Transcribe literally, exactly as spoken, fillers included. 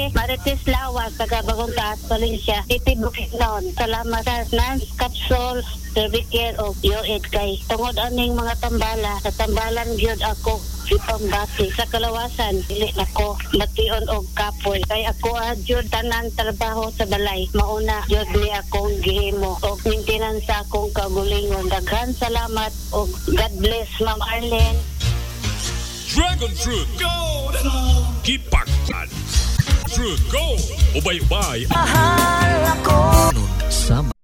Marites Lawas, taga Bagong Taas, Valencia, City Bukidnon. Salamat sa Nance Capsule, Servicare o U E D kay tungod aning mga tambala. Sa tambalan gyud ako ipambati sa kalawasan dili ako mation og kapoy kay ako adjud tanan trabaho sa balay mauna jud ni akong gihimo og maintenance sa akong kagulingon. Daghan salamat og God bless Ma'am Arlene. Dragon Fruit Go! Kipaktan Fruit Go! Ubay-ubay Mahal ako. Sama